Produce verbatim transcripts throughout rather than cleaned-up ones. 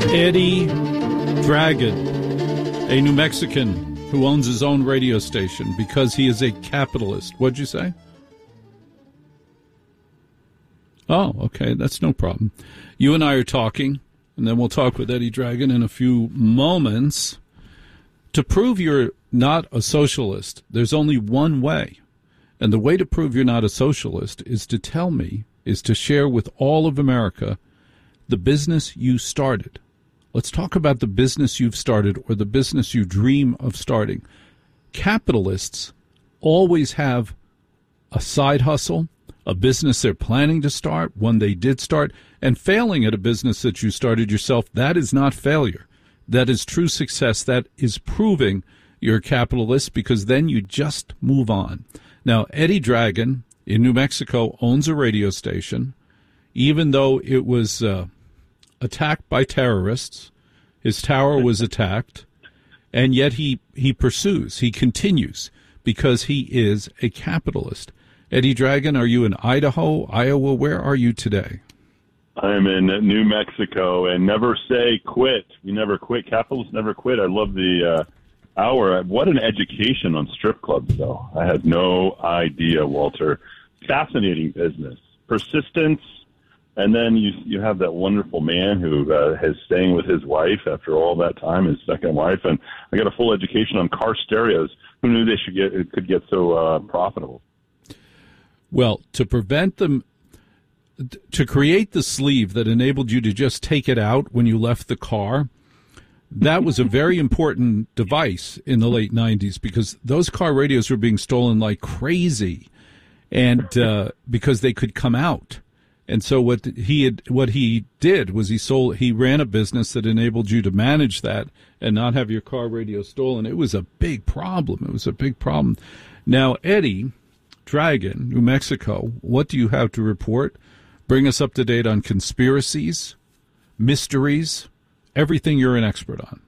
Eddie Dragon, a New Mexican who owns his own radio station because he is a capitalist. What'd you say? Oh, okay, that's no problem. You and I are talking, and then we'll talk with Eddie Dragon in a few moments. To prove you're not a socialist, there's only one way. And the way to prove you're not a socialist is to tell me, is to share with all of America the business you started. Let's talk about the business you've started or the business you dream of starting. Capitalists always have a side hustle, a business they're planning to start, one they did start, and failing at a business that you started yourself, that is not failure. That is true success. That is proving you're a capitalist, because then you just move on. Now, Eddie Dragon in New Mexico owns a radio station, even though it was uh, attacked by terrorists. His tower was attacked, and yet he, he pursues, he continues, because he is a capitalist. Eddie Dragon, are you in Idaho, Iowa? Where are you today? I'm in New Mexico, and never say quit. You never quit. Capitalists never quit. I love the uh, hour. What an education on strip clubs, though. I had no idea, Walter. Fascinating business. Persistence, and then you you have that wonderful man who uh, is staying with his wife after all that time, his second wife, and I got a full education on car stereos. Who knew they should get it could get so uh, profitable? Well, to prevent them, to create the sleeve that enabled you to just take it out when you left the car, that was a very important device in the late nineties, because those car radios were being stolen like crazy, and uh, because they could come out. And so what he had, what he did was he sold, he ran a business that enabled you to manage that and not have your car radio stolen. It was a big problem. It was a big problem. Now, Eddie Dragon, New Mexico, what do you have to report? Bring us up to date on conspiracies, mysteries, everything you're an expert on.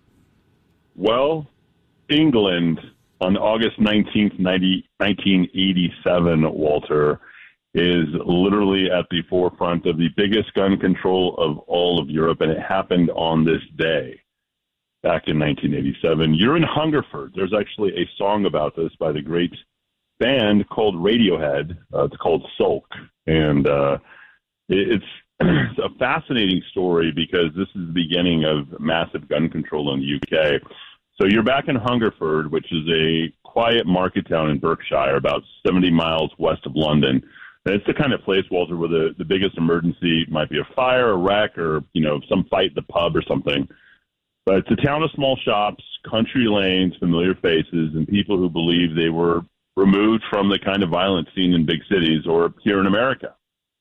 Well, England on August nineteenth, nineteen eighty-seven, Walter, is literally at the forefront of the biggest gun control of all of Europe, and it happened on this day back in nineteen eighty-seven. You're in Hungerford. There's actually a song about this by the great band called Radiohead. Uh, it's called Sulk, and uh, it, it's, it's a fascinating story because this is the beginning of massive gun control in the U K. So you're back in Hungerford, which is a quiet market town in Berkshire, about seventy miles west of London. And it's the kind of place, Walter, where the, the biggest emergency might be a fire, a wreck, or, you know, some fight at the pub or something. But it's a town of small shops, country lanes, familiar faces, and people who believe they were removed from the kind of violence seen in big cities or here in America.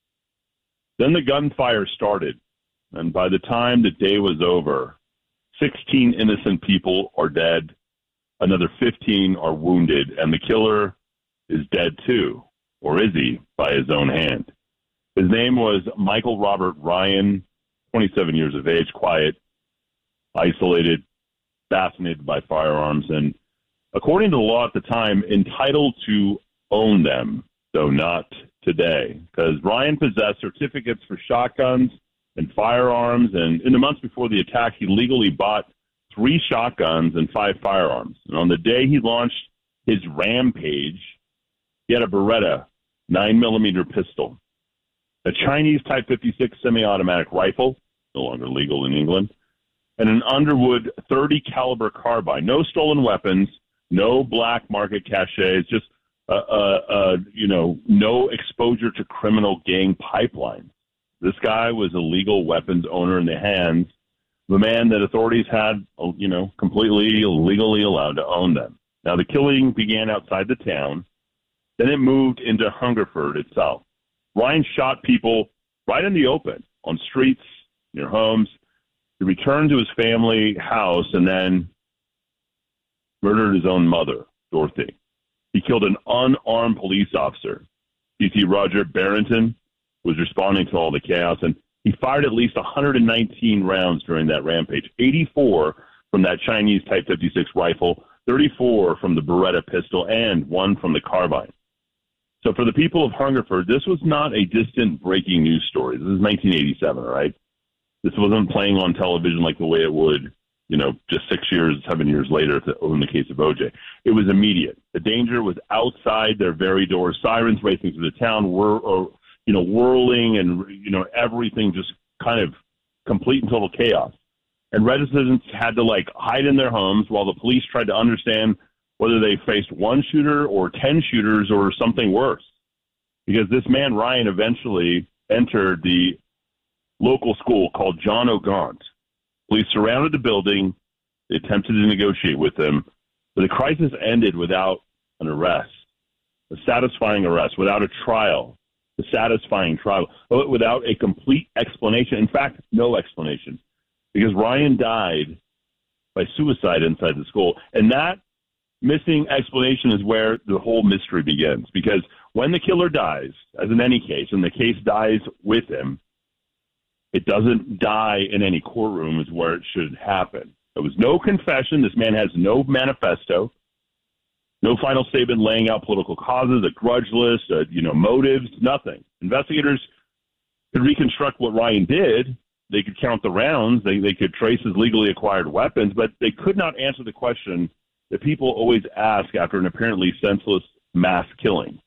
Then the gunfire started, and by the time the day was over, sixteen innocent people are dead, another fifteen are wounded, and the killer is dead too, or is he, by his own hand. His name was Michael Robert Ryan, twenty-seven years of age, quiet, isolated, fascinated by firearms, and according to the law at the time, entitled to own them, though not today, because Ryan possessed certificates for shotguns and firearms, and in the months before the attack, he legally bought three shotguns and five firearms. And on the day he launched his rampage, he had a Beretta nine millimeter pistol, a Chinese Type fifty-six semi-automatic rifle, no longer legal in England, and an Underwood thirty caliber carbine. No stolen weapons, no black market cachets, just uh, uh, uh, you know, no exposure to criminal gang pipelines. This guy was a legal weapons owner in the hands of a man that authorities had, you know, completely legally allowed to own them. Now, the killing began outside the town. Then it moved into Hungerford itself. Ryan shot people right in the open, on streets, near homes. He returned to his family house and then murdered his own mother, Dorothy. He killed an unarmed police officer. P T Roger Barrington was responding to all the chaos, and he fired at least one hundred nineteen rounds during that rampage, eighty-four from that Chinese Type fifty-six rifle, thirty-four from the Beretta pistol, and one from the carbine. So for the people of Hungerford, this was not a distant breaking news story. This is nineteen eighty-seven, all right? This wasn't playing on television like the way it would, you know, just six years, seven years later in the case of O J. It was immediate. The danger was outside their very doors. Sirens racing through the town were, or, you know, whirling and, you know, everything just kind of complete and total chaos. And residents had to, like, hide in their homes while the police tried to understand whether they faced one shooter or ten shooters or something worse. Because this man, Ryan, eventually entered the local school called John O'Gaunt. Police surrounded the building. They attempted to negotiate with him. But the crisis ended without an arrest, a satisfying arrest, without a trial, a satisfying trial, without a complete explanation. In fact, no explanation. Because Ryan died by suicide inside the school. And that missing explanation is where the whole mystery begins. Because when the killer dies, as in any case, and the case dies with him, it doesn't die in any courtroom is where it should happen. There was no confession. This man has no manifesto, no final statement laying out political causes, a grudge list, uh, you know, motives, nothing. Investigators could reconstruct what Ryan did. They could count the rounds. They, they could trace his legally acquired weapons, but they could not answer the question that people always ask after an apparently senseless mass killing.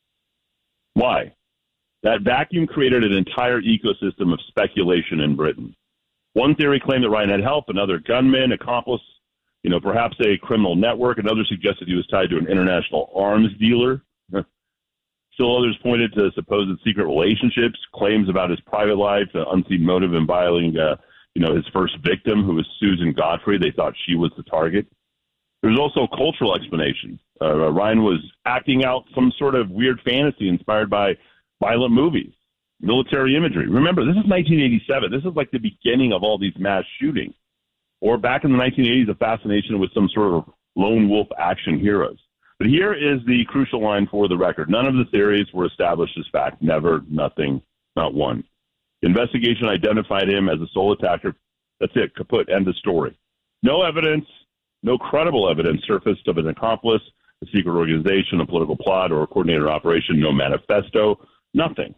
Why? That vacuum created an entire ecosystem of speculation in Britain. One theory claimed that Ryan had help, another gunman, accomplice, you know, perhaps a criminal network. Another suggested he was tied to an international arms dealer. Still others pointed to supposed secret relationships, claims about his private life, an unseen motive in violating, uh, you know, his first victim, who was Susan Godfrey. They thought she was the target. There's also cultural explanations. Uh, Ryan was acting out some sort of weird fantasy inspired by violent movies, military imagery. Remember, this is nineteen eighty-seven. This is like the beginning of all these mass shootings. Or back in the nineteen eighties, a fascination with some sort of lone wolf action heroes. But here is the crucial line for the record. None of the theories were established as fact. Never, nothing, not one. The investigation identified him as a sole attacker. That's it, kaput, end of story. No evidence, no credible evidence surfaced of an accomplice, a secret organization, a political plot, or a coordinated operation. No manifesto, nothing.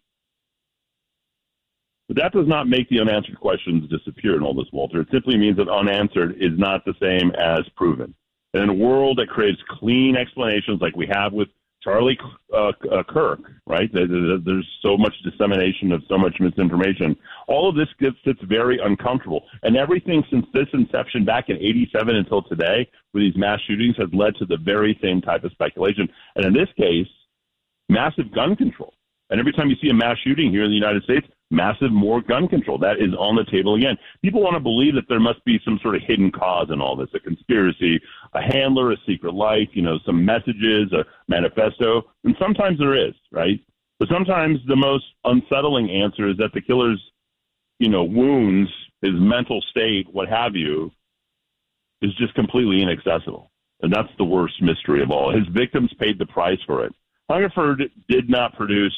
But that does not make the unanswered questions disappear in all this, Walter. It simply means that unanswered is not the same as proven. And in a world that craves clean explanations like we have with Charlie uh, uh, Kirk, right? There's so much dissemination of so much misinformation. All of this gets it's very uncomfortable. And everything since this inception back in eighty-seven until today with these mass shootings has led to the very same type of speculation. And in this case, massive gun control. And every time you see a mass shooting here in the United States, massive more gun control. That is on the table again. People want to believe that there must be some sort of hidden cause in all this, a conspiracy, a handler, a secret life, you know, some messages, a manifesto. And sometimes there is, right? But sometimes the most unsettling answer is that the killer's, you know, wounds, his mental state, what have you, is just completely inaccessible. And that's the worst mystery of all. His victims paid the price for it. Hungerford did not produce,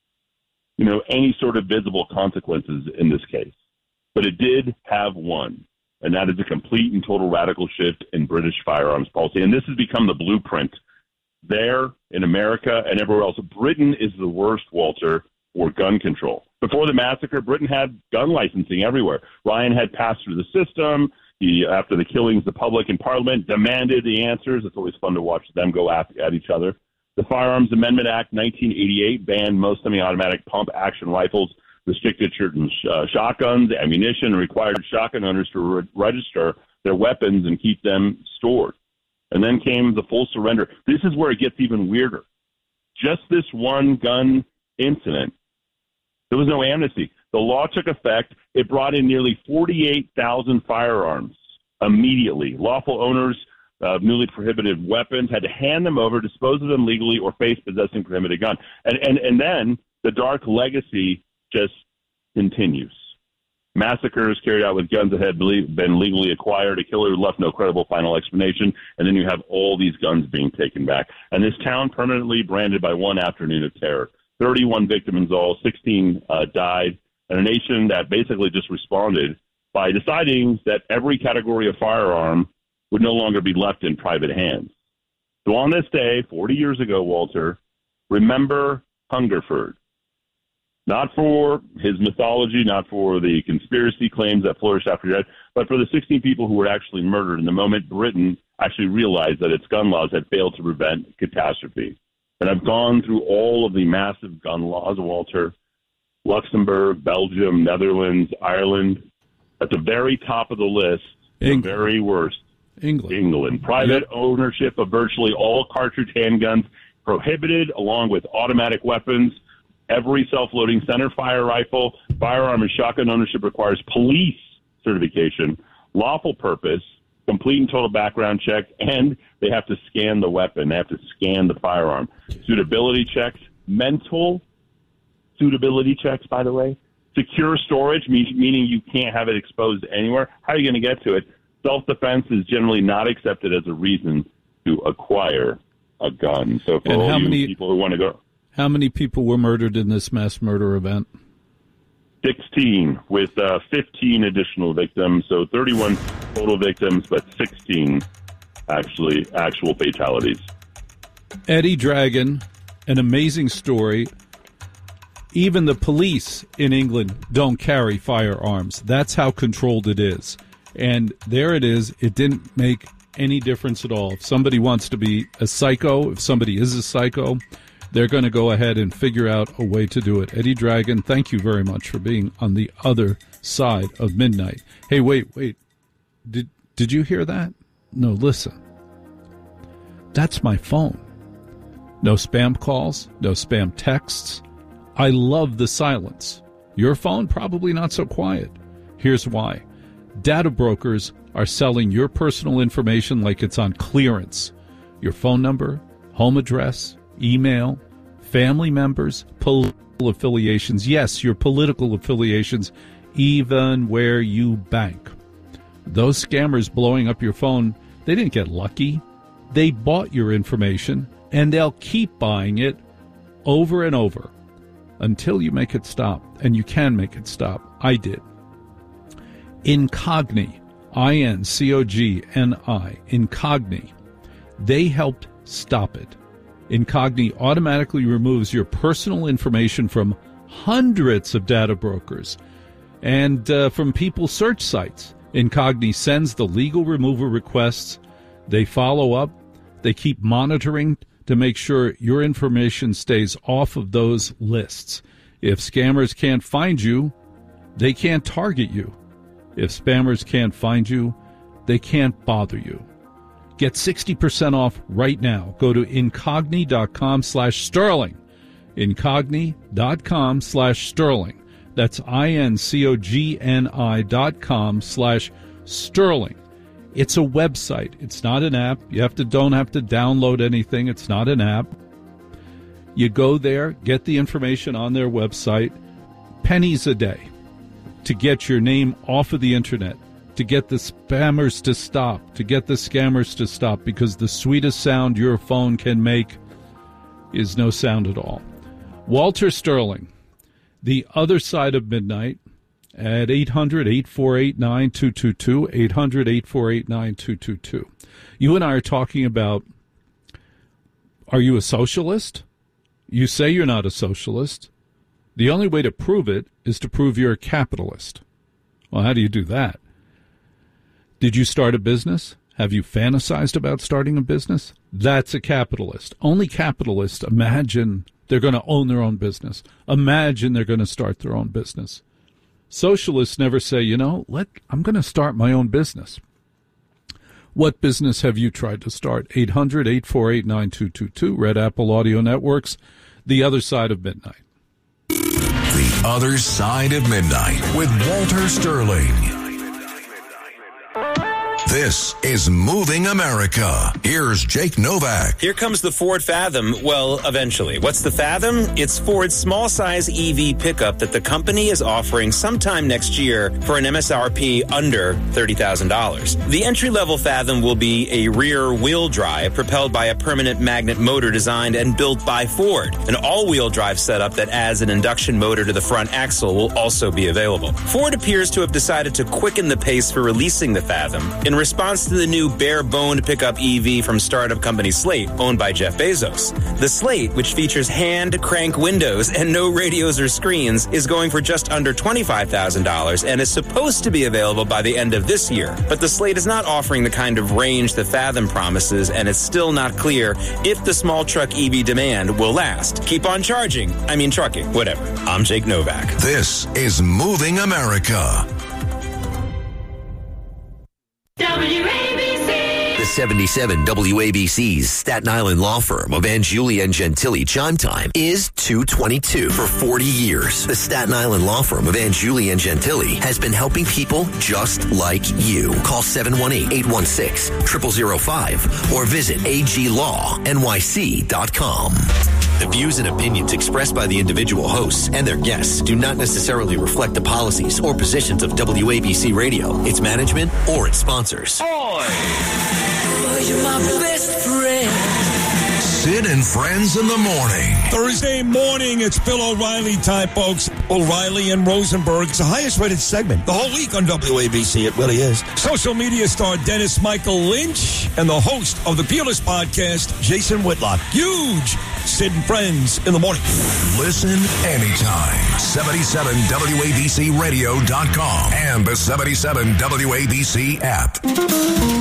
you know, any sort of visible consequences in this case. But it did have one, and that is a complete and total radical shift in British firearms policy. And this has become the blueprint there in America and everywhere else. Britain is the worst, Walter, for gun control. Before the massacre, Britain had gun licensing everywhere. Ryan had passed through the system. He, after the killings, the public and Parliament demanded the answers. It's always fun to watch them go at, at each other. The Firearms Amendment Act nineteen eighty-eight banned most semi-automatic pump-action rifles, restricted certain sh- uh, shotguns, ammunition, and required shotgun owners to re- register their weapons and keep them stored. And then came the full surrender. This is where it gets even weirder. Just this one gun incident, there was no amnesty. The law took effect. It brought in nearly forty-eight thousand firearms immediately. Lawful owners of newly prohibited weapons had to hand them over, dispose of them legally, or face possessing prohibited gun. And, and, and then the dark legacy just continues. Massacres carried out with guns that had been legally acquired, a killer who left no credible final explanation, and then you have all these guns being taken back. And this town permanently branded by one afternoon of terror. thirty-one victims all, sixteen uh, died, and a nation that basically just responded by deciding that every category of firearm would no longer be left in private hands. So on this day, forty years ago, Walter, remember Hungerford. Not for his mythology, not for the conspiracy claims that flourished after his death, but for the sixteen people who were actually murdered in the moment Britain actually realized that its gun laws had failed to prevent catastrophe. And I've gone through all of the massive gun laws, Walter, Luxembourg, Belgium, Netherlands, Ireland. At the very top of the list, England. The very worst, England. England. Private yep. ownership of virtually all cartridge handguns prohibited, along with automatic weapons. Every self-loading center fire rifle, firearm, and shotgun ownership requires police certification, lawful purpose, complete and total background check, and they have to scan the weapon. They have to scan the firearm. Suitability checks, mental suitability checks, by the way. Secure storage, meaning you can't have it exposed anywhere. How are you going to get to it? Self-defense is generally not accepted as a reason to acquire a gun. So for and all how you many, people who want to go... How many people were murdered in this mass murder event? sixteen, with uh, fifteen additional victims. So thirty-one total victims, but sixteen actually actual fatalities. Eddie Dragon, an amazing story. Even the police in England don't carry firearms. That's how controlled it is. And there it is. It didn't make any difference at all. If somebody wants to be a psycho, if somebody is a psycho, they're going to go ahead and figure out a way to do it. Eddie Dragon, thank you very much for being on the other side of midnight. Hey, wait, wait. Did did you hear that? No, listen. That's my phone. No spam calls, no spam texts. I love the silence. Your phone, probably not so quiet. Here's why. Data brokers are selling your personal information like it's on clearance. Your phone number, home address, email, family members, political affiliations. Yes, your political affiliations, even where you bank. Those scammers blowing up your phone, they didn't get lucky. They bought your information, and they'll keep buying it over and over until you make it stop. And you can make it stop. I did. Incogni, I N C O G N I, Incogni. They helped stop it. Incogni automatically removes your personal information from hundreds of data brokers and uh, from people's search sites. Incogni sends the legal removal requests. They follow up. They keep monitoring to make sure your information stays off of those lists. If scammers can't find you, they can't target you. If spammers can't find you, they can't bother you. Get sixty percent off right now. Go to incogni.com slash sterling. Incogni.com slash sterling. That's I-N-C-O-G-N-I dot com slash sterling. It's a website. It's not an app. You have to don't have to download anything. It's not an app. You go there, get the information on their website, pennies a day to get your name off of the internet, to get the spammers to stop, to get the scammers to stop, because the sweetest sound your phone can make is no sound at all. Walter Sterling, The Other Side of Midnight, at eight hundred, eight four eight, nine two two two, eight hundred, eight four eight, nine two two two. You and I are talking about, are you a socialist? You say you're not a socialist. The only way to prove it is to prove you're a capitalist. Well, how do you do that? Did you start a business? Have you fantasized about starting a business? That's a capitalist. Only capitalists imagine they're going to own their own business. Imagine they're going to start their own business. Socialists never say, you know, let I'm going to start my own business. What business have you tried to start? eight hundred, eight four eight, nine two two two, Red Apple Audio Networks, The Other Side of Midnight. The Other Side of Midnight with Walter Sterling. This is Moving America. Here's Jake Novak. Here comes the Ford Fathom. Well, eventually. What's the Fathom? It's Ford's small-size E V pickup that the company is offering sometime next year for an M S R P under thirty thousand dollars. The entry-level Fathom will be a rear-wheel drive propelled by a permanent magnet motor designed and built by Ford. An all-wheel drive setup that adds an induction motor to the front axle will also be available. Ford appears to have decided to quicken the pace for releasing the Fathom. In response to the new bare-boned pickup E V from startup company Slate, owned by Jeff Bezos. The Slate, which features hand-crank windows and no radios or screens, is going for just under twenty-five thousand dollars and is supposed to be available by the end of this year. But the Slate is not offering the kind of range the Fathom promises, and it's still not clear if the small truck E V demand will last. Keep on charging. I mean trucking, whatever. I'm Jake Novak. This is Moving America. W A B C. The seventy-seven W A B C's Staten Island law firm of Angiuli and Gentili chime time is two twenty-two. For forty years, the Staten Island law firm of Angiuli and Gentili has been helping people just like you. Call seven one eight, eight one six, zero zero zero five or visit a g law n y c dot com. The views and opinions expressed by the individual hosts and their guests do not necessarily reflect the policies or positions of W A B C Radio, its management, or its sponsors. Oh, you're my best friend. Sid and Friends in the Morning. Thursday morning, it's Bill O'Reilly time, folks. O'Reilly and Rosenberg. It's the highest rated segment the whole week on W A B C. It really is. Social media star Dennis Michael Lynch and the host of the Fearless podcast, Jason Whitlock. Huge Sid and Friends in the morning. Listen anytime. seventy-seven W A B C radio dot com and the seventy-seven W A B C app.